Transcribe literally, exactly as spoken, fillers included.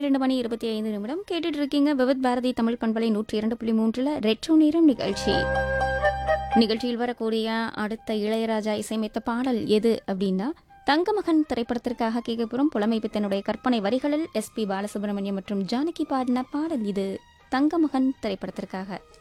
பன்னிரண்டு மணி இருபத்தி ஐந்து நிமிடம் கேட்டுட்டு இருக்கீங்க விவித் பாரதி தமிழ் பண்பலை நூற்றி இரண்டு புள்ளி மூன்றுல ரெட்ரோ நேரம் நிகழ்ச்சி. நிகழ்ச்சியில் வரக்கூடிய அடுத்த இளையராஜா இசையமைத்த பாடல் எது அப்படின்னா தங்கமகன் திரைப்படத்திற்காக கேட்கப்புறம் புலமை பித்தனுடைய கற்பனை வரிகளில் எஸ் பி பாலசுப்ரமணியம் மற்றும் ஜானகி பாடின பாடல் இது தங்கமகன் திரைப்படத்திற்காக.